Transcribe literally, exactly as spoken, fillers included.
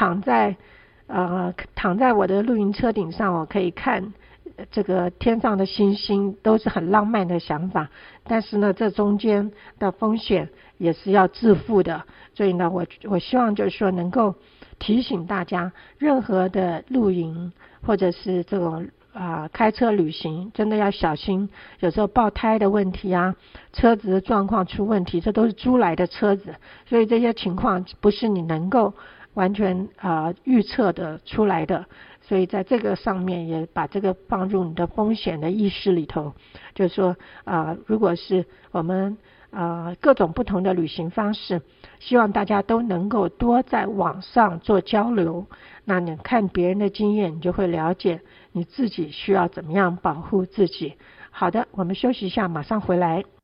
躺在呃躺在我的露营车顶上，我可以看这个天上的星星，都是很浪漫的想法。但是呢，这中间的风险也是要自负的。所以呢，我我希望就是说能够提醒大家，任何的露营或者是这种啊、呃、开车旅行，真的要小心。有时候爆胎的问题啊，车子的状况出问题，这都是租来的车子，所以这些情况不是你能够完全啊、呃、预测的出来的。所以在这个上面也把这个放入你的风险的意识里头，就是说啊、呃，如果是我们啊、呃、各种不同的旅行方式，希望大家都能够多在网上做交流。那你看别人的经验，你就会了解你自己需要怎么样保护自己。好的，我们休息一下，马上回来。